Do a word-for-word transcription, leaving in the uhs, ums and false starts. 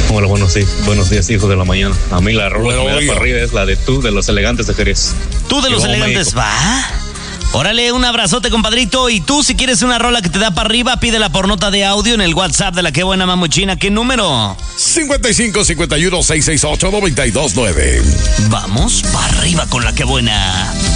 Hola, buenos días, buenos días, hijos de la mañana. A mí la rola Bueno, que me da oiga. para arriba es la de Tú, de Los Elegantes de Jerez. Tú de Y Los vamos, Elegantes, México. va. Órale, un abrazote, compadrito. Y tú, si quieres una rola que te da para arriba, pídela por nota de audio en el WhatsApp de la que buena mamuchina. ¿Qué número? cincuenta y cinco cincuenta y uno seiscientos sesenta y ocho noventa y dos nueve. Vamos para arriba con la que buena.